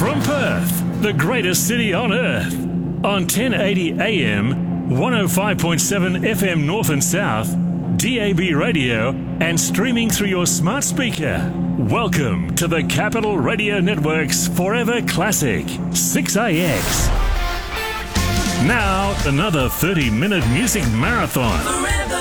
From Perth, the greatest city on earth, on 1080 AM, 105.7 FM North and South, DAB radio, and streaming through your smart speaker. Welcome to the Capital Radio Network's Forever Classic, 6AX. Now, another 30-minute music marathon. Forever.